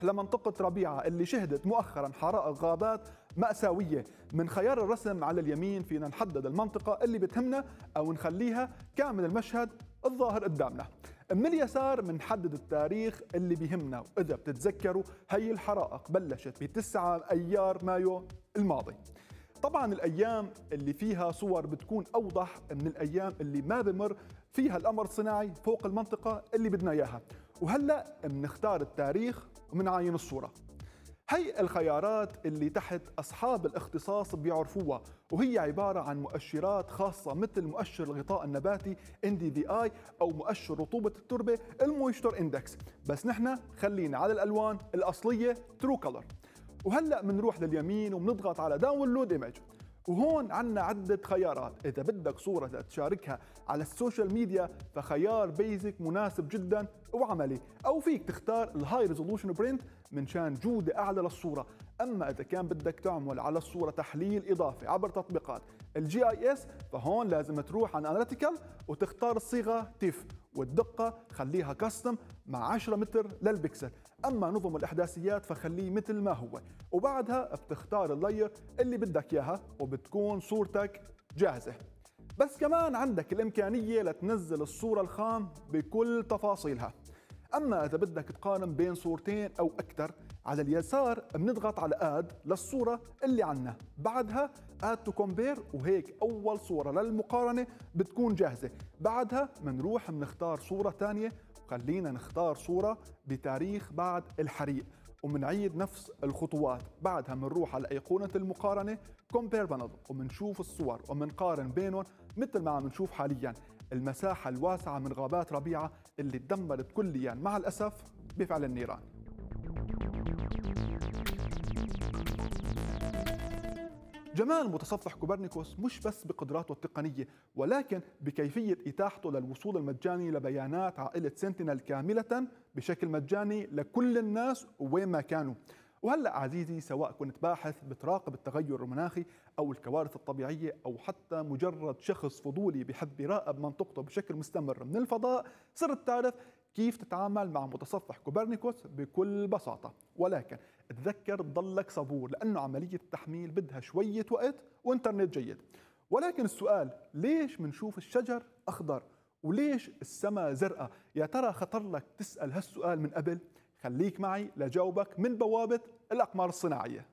لمنطقة ربيعة اللي شهدت مؤخرا حرائق غابات مأساوية. من خيار الرسم على اليمين فينا نحدد المنطقة اللي بتهمنا أو نخليها كامل المشهد الظاهر قدامنا. من اليسار بنحدد التاريخ اللي بيهمنا، وإذا بتتذكروا هي الحرائق بلشت ب9 أيار مايو الماضي. طبعا الأيام اللي فيها صور بتكون أوضح من الأيام اللي ما بمر فيها القمر الصناعي فوق المنطقة اللي بدنا إياها. وهلأ بنختار التاريخ ومنعاين الصورة. هي الخيارات اللي تحت أصحاب الاختصاص بيعرفوها، وهي عبارة عن مؤشرات خاصة مثل مؤشر الغطاء النباتي NDVI أو مؤشر رطوبة التربة المويستر إندكس، بس نحن خلينا على الألوان الأصلية ترو كولر. وهلأ بنروح لليمين وبنضغط على داونلود ايمج، وهون عنا عدة خيارات. إذا بدك صورة تشاركها على السوشيال ميديا فخيار بيزك مناسب جدا وعملي، أو فيك تختار الهاي ريزولوشن برنت من شان جودة أعلى للصورة. أما إذا كان بدك تعمل على الصورة تحليل إضافي عبر تطبيقات الGIS فهون لازم تروح عن أناليتيكال وتختار الصيغة تيف، والدقة خليها كاستم مع 10 متر للبكسل. أما نظم الإحداثيات فخليه مثل ما هو، وبعدها بتختار اللاير اللي بدك إياها وبتكون صورتك جاهزة. بس كمان عندك الإمكانية لتنزل الصورة الخام بكل تفاصيلها. أما إذا بدك تقارن بين صورتين أو أكثر، على اليسار بنضغط على آد للصورة اللي عنا، بعدها آد تو كومبير، وهيك أول صورة للمقارنة بتكون جاهزة. بعدها بنروح بنختار صورة ثانية، وخلينا نختار صورة بتاريخ بعد الحريق، ومنعيد نفس الخطوات. بعدها بنروح على أيقونة المقارنة كومبير بانل، وبنشوف الصور وبنقارن بينهم مثل ما عم نشوف حاليا المساحة الواسعة من غابات ربيعة اللي تدمرت كليا مع الأسف بفعل النيران. جمال متصفح كوبرنيكوس مش بس بقدراته التقنية، ولكن بكيفية إتاحته للوصول المجاني لبيانات عائلة سنتينل كاملة بشكل مجاني لكل الناس وين ما كانوا. وهلأ عزيزي، سواء كنت باحث بتراقب التغير المناخي أو الكوارث الطبيعية، أو حتى مجرد شخص فضولي بحب يراقب منطقته بشكل مستمر من الفضاء، صرت تعرف كيف تتعامل مع متصفح كوبرنيكوس بكل بساطة. ولكن تذكر تضلك صبور، لأنه عملية التحميل بدها شوية وقت وإنترنت جيد. ولكن السؤال، ليش منشوف الشجر أخضر وليش السماء زرقاء؟ يا ترى خطر لك تسأل هالسؤال من قبل؟ خليك معي لجاوبك من بوابة الأقمار الصناعية.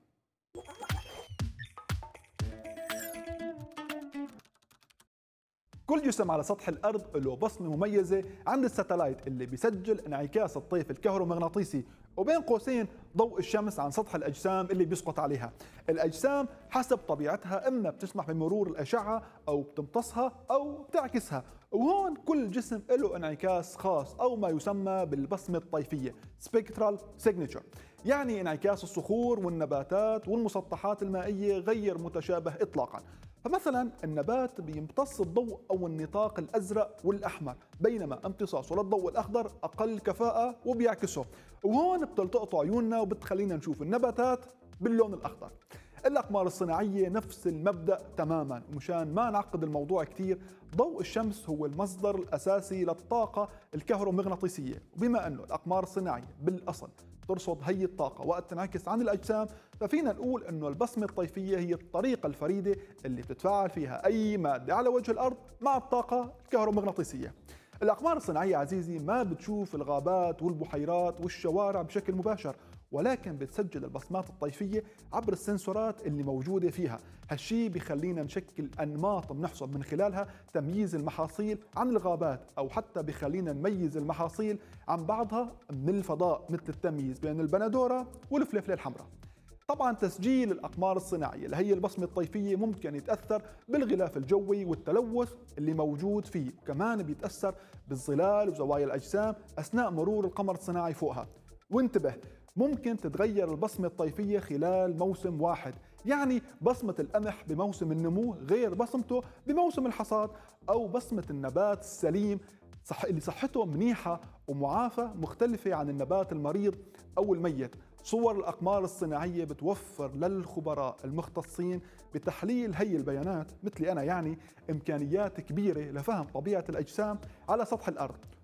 كل جسم على سطح الأرض له بصمة مميزة عند الساتلايت اللي بيسجل انعكاس الطيف الكهرومغناطيسي وبين قوسين ضوء الشمس عن سطح الأجسام اللي بيسقط عليها. الأجسام حسب طبيعتها إما بتسمح بمرور الأشعة أو بتمتصها أو بتعكسها، وهون كل جسم له انعكاس خاص أو ما يسمى بالبصمة الطيفية Spectral Signature، يعني انعكاس الصخور والنباتات والمسطحات المائية غير متشابه إطلاقاً. فمثلا النبات بيمتص الضوء أو النطاق الأزرق والأحمر، بينما امتصاصه للضوء الأخضر أقل كفاءة وبيعكسه، وهون بتلتقطوا عيوننا وبتخلينا نشوف النباتات باللون الأخضر. الأقمار الصناعية نفس المبدأ تماما، ومشان ما نعقد الموضوع كتير، ضوء الشمس هو المصدر الأساسي للطاقة الكهرومغناطيسية، وبما أنه الأقمار الصناعية بالأصل ترصد هي الطاقة وقت تنعكس عن الأجسام، ففينا نقول أنه البصمة الطيفية هي الطريقة الفريدة اللي بتتفاعل فيها أي مادة على وجه الأرض مع الطاقة الكهرومغناطيسية. الأقمار الصناعية عزيزي ما بتشوف الغابات والبحيرات والشوارع بشكل مباشر، ولكن بتسجل البصمات الطيفية عبر السنسورات اللي موجودة فيها. هالشي بيخلينا نشكل أنماط بنحصل من خلالها تمييز المحاصيل عن الغابات، أو حتى بيخلينا نميز المحاصيل عن بعضها من الفضاء، مثل التمييز بين البندورة والفلفلة الحمراء. طبعا تسجيل الأقمار الصناعية لهي البصمة الطيفية ممكن يتأثر بالغلاف الجوي والتلوث اللي موجود فيه، وكمان بيتأثر بالظلال وزوايا الأجسام أثناء مرور القمر الصناعي فوقها. وانتبه، ممكن تتغير البصمة الطيفية خلال موسم واحد، يعني بصمة القمح بموسم النمو غير بصمته بموسم الحصاد، أو بصمة النبات السليم اللي صحته منيحة ومعافى مختلفة عن النبات المريض أو الميت. صور الأقمار الصناعية بتوفر للخبراء المختصين بتحليل هي البيانات مثلي أنا يعني إمكانيات كبيرة لفهم طبيعة الأجسام على سطح الأرض،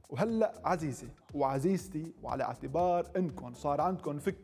وهلأ عزيزي وعزيزتي، وعلى اعتبار انكم صار عندكم فكرة